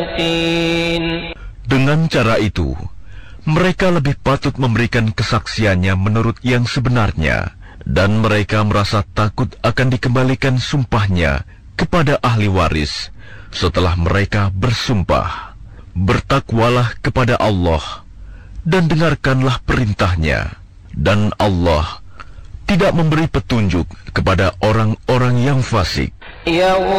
Dengan cara itu, mereka lebih patut memberikan kesaksiannya menurut yang sebenarnya, dan mereka merasa takut akan dikembalikan sumpahnya kepada ahli waris setelah mereka bersumpah. Bertakwalah kepada Allah dan dengarkanlah perintahnya, dan Allah tidak memberi petunjuk kepada orang-orang yang fasik.